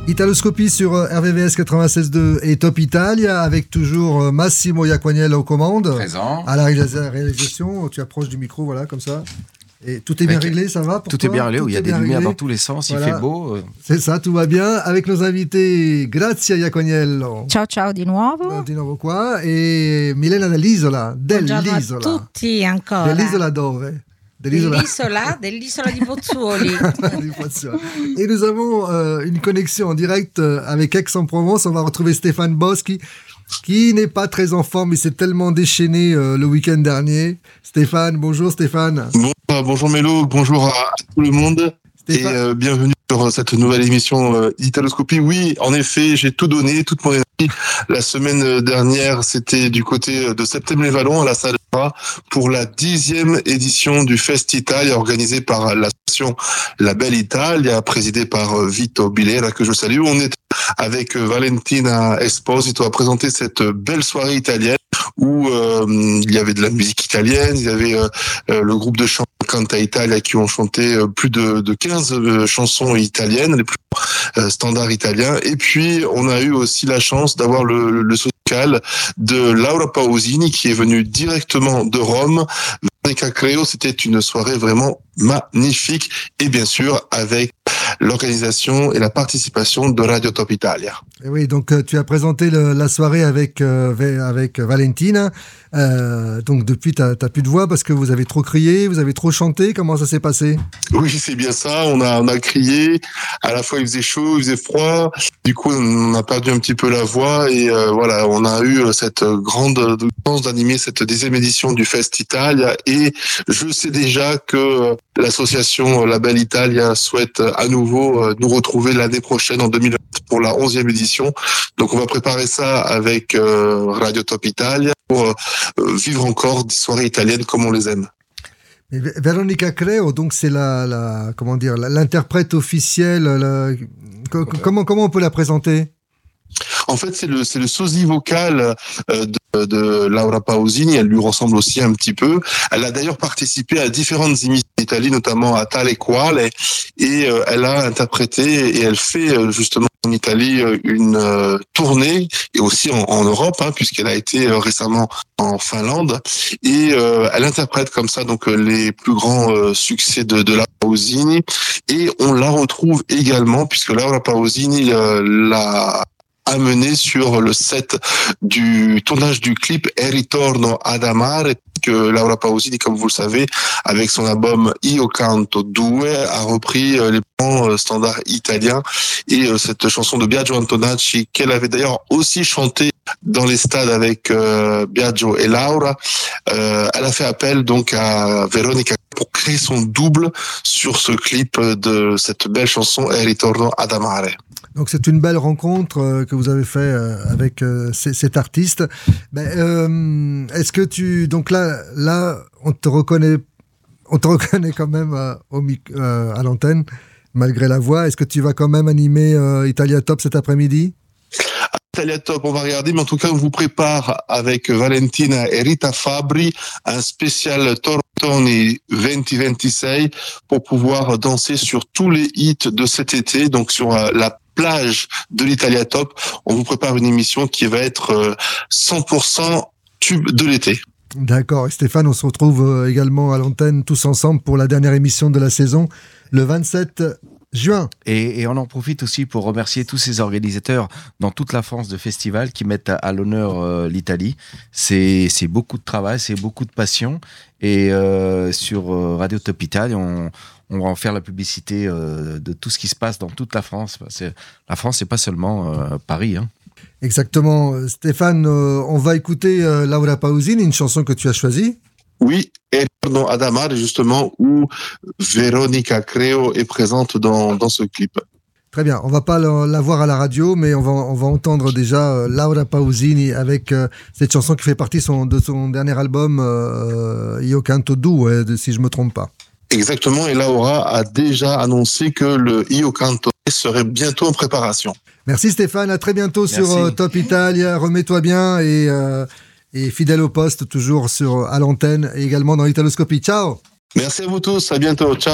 Italoscopie sur RVVS 96.2 et Top Italia avec toujours Massimo Iaquaniello aux commandes. Présent. À la réalisation, tu approches du micro, voilà, comme ça. Et tout est bien réglé, ça va pour Tout toi? est bien réglé, il y a des lumières réglé. dans tous les sens, Voilà. il fait beau. C'est ça, tout va bien. Avec nos invités, Grazia Iaquaniello. Ciao ciao di nuovo. Di nuovo qua. E Milena dell'Isola. Buongiorno a tutti ancora. Dell'Isola dove? Dell'isola di Pozzuoli. Et nous avons une connexion en direct avec Aix-en-Provence. On va retrouver Stéphane Boss qui n'est pas très en forme, il s'est tellement déchaîné le week-end dernier. Stéphane, bonjour Stéphane. Bonjour Mélo, bonjour à tout le monde. Stéphane. Et bienvenue sur cette nouvelle émission Italoscopie. Oui, en effet, j'ai tout donné, toute mon énergie. La semaine dernière, c'était du côté de Septembre-les-Vallons à la salle pour la 10e édition du Fest Italia organisée par l'association La Belle Italia, présidée par Vito Bilera, que je salue. On est avec Valentina Esposito à présenter cette belle soirée italienne où il y avait de la musique italienne, il y avait le groupe de chant Canta Italia qui ont chanté plus de 15 chansons italiennes, les plus standards italiens. Et puis, on a eu aussi la chance d'avoir le social de Laura Pausini qui est venue directement de Rome. Veronica Creo, c'était une soirée vraiment magnifique et bien sûr avec l'organisation et la participation de Radio Top Italia. Et oui, donc tu as présenté la soirée avec Valentina. Donc depuis, tu n'as plus de voix parce que vous avez trop crié, vous avez trop chanté. Comment ça s'est passé? Oui, c'est bien ça. On a crié. À la fois, il faisait chaud, il faisait froid. Du coup, on a perdu un petit peu la voix et voilà, on a eu cette grande chance d'animer cette 10e édition du Fest Italia. Et je sais déjà que l'association La Belle Italia souhaite à nouveau nous retrouver l'année prochaine en 2020 pour la 11e édition. Donc on va préparer ça avec Radio Top Italia pour vivre encore des soirées italiennes comme on les aime. Mais Veronica Creo, donc c'est l'interprète officielle. Comment on peut la présenter? En fait, c'est le sosie vocal de Laura Pausini. Elle lui ressemble aussi un petit peu. Elle a d'ailleurs participé à différentes émissions d'Italie, notamment à Tale Quale, et elle a interprété et elle fait justement en Italie une tournée et aussi en Europe, puisqu'elle a été récemment en Finlande, et elle interprète comme ça donc les plus grands succès de Laura Pausini, et on la retrouve également puisque Laura Pausini l'a amené sur le set du tournage du clip E Ritorno ad Amare, que Laura Pausini, comme vous le savez, avec son album Io Canto Due, a repris les plans standards italiens et cette chanson de Biagio Antonacci, qu'elle avait d'ailleurs aussi chanté dans les stades avec Biagio et Laura. Elle a fait appel donc à Veronica pour créer son double sur ce clip de cette belle chanson E Ritorno ad Amare. Donc c'est une belle rencontre que vous avez fait avec cet artiste. Est-ce que donc là on te reconnaît quand même à l'antenne malgré la voix. Est-ce que tu vas quand même animer Italia Top cet après-midi? Italia Top, on va regarder, mais en tout cas on vous prépare avec Valentina et Rita Fabri un spécial Tortoni 2026 pour pouvoir danser sur tous les hits de cet été, donc sur la plage de l'Italia Top. On vous prépare une émission qui va être 100% tube de l'été. D'accord. Et Stéphane, on se retrouve également à l'antenne tous ensemble pour la dernière émission de la saison, le 27 juin. Et on en profite aussi pour remercier tous ces organisateurs dans toute la France de festivals qui mettent à l'honneur l'Italie. C'est beaucoup de travail, c'est beaucoup de passion. Et sur Radio Top Italia, on va en faire la publicité de tout ce qui se passe dans toute la France. La France, c'est pas seulement Paris. Exactement. Stéphane, on va écouter Laura Pausini, une chanson que tu as choisie. Oui, et dans Adamar, justement, où Veronica Creo est présente dans ce clip. Très bien, on va pas la voir à la radio, mais on va entendre déjà Laura Pausini avec cette chanson qui fait partie de son dernier album Io Canto Due, si je me trompe pas. Exactement, et Laura a déjà annoncé que le Io Canto serait bientôt en préparation. Merci Stéphane, à très bientôt. Merci. Sur Top Italia, remets-toi bien et fidèle au poste, toujours à l'antenne et également dans l'Italoscopie. Ciao. Merci à vous tous, à bientôt, ciao.